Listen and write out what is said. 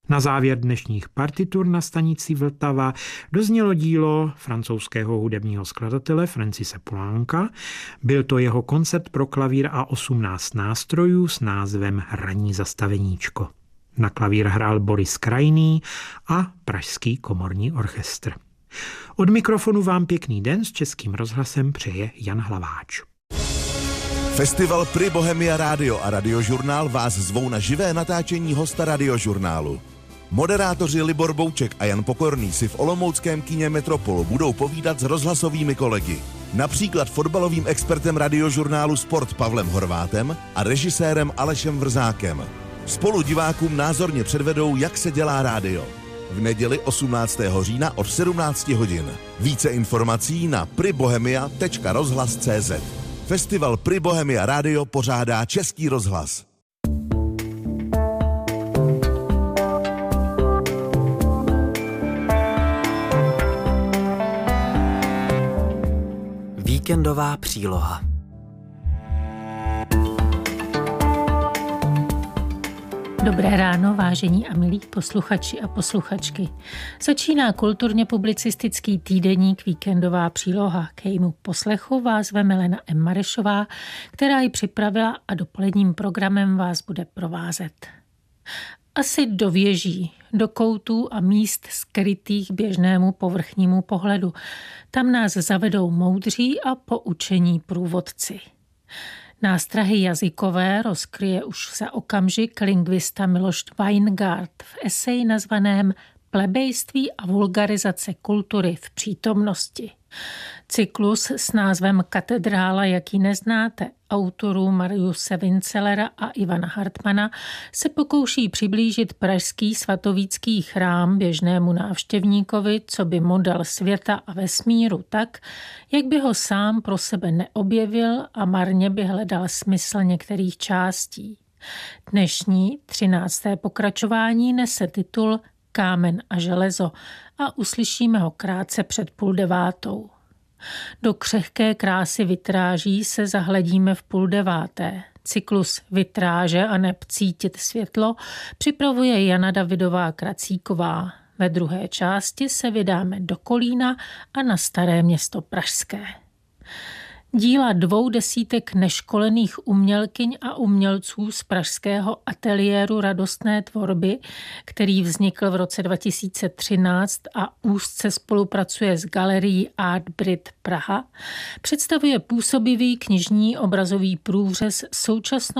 Na závěr dnešních partitur na stanici Vltava doznělo dílo francouzského hudebního skladatele Francise Poulenca. Byl to jeho koncert pro klavír a 18 nástrojů s názvem Ranní zastaveníčko. Na klavír hrál Boris Krajný a Pražský komorní orchestr. Od mikrofonu vám pěkný den, s Českým rozhlasem přeje Jan Hlaváč. Festival Prix Bohemia Radio a Radiožurnál vás zvou na živé natáčení hosta Radiožurnálu. Moderátoři Libor Bouček a Jan Pokorný si v olomouckém kině Metropol budou povídat s rozhlasovými kolegy. Například fotbalovým expertem Radiožurnálu Sport Pavlem Horvátem a režisérem Alešem Vrzákem. Spolu divákům názorně předvedou, jak se dělá rádio. V neděli 18. října od 17 hodin. Více informací na prixbohemia.rozhlas.cz. Festival Prix Bohemia Radio pořádá Český rozhlas. Víkendová příloha. Dobré ráno, vážení a milí posluchači a posluchačky. Začíná kulturně publicistický týdeník Víkendová příloha. K jejímu poslechu vás veme Lena M. Marešová, která ji připravila a dopoledním programem vás bude provázet. Asi do věží, do koutů a míst skrytých běžnému povrchnímu pohledu. Tam nás zavedou moudří a poučení průvodci. Nástrahy jazykové rozkryje už za okamžik lingvista Miloš Weingart v eseji nazvaném Plebejství a vulgarizace kultury v přítomnosti. Cyklus s názvem Katedrála, jaký neznáte, autorů Mariuse Vincellera a Ivana Hartmana, se pokouší přiblížit pražský svatovícký chrám běžnému návštěvníkovi, co by model světa a vesmíru tak, jak by ho sám pro sebe neobjevil a marně by hledal smysl některých částí. Dnešní 13. pokračování nese titul Kámen a železo a uslyšíme ho krátce před 8:30. Do křehké krásy vitráží se zahledíme v 8:30. Cyklus Vitráže a neb cítit světlo připravuje Jana Davidová Kracíková. Ve druhé části se vydáme do Kolína a na Staré Město pražské. Díla 200 neškolených umělkyň a umělců z pražského ateliéru radostné tvorby, který vznikl v roce 2013 a úzce spolupracuje s galerií Art Brit Praha, představuje působivý knižní obrazový průřez současnou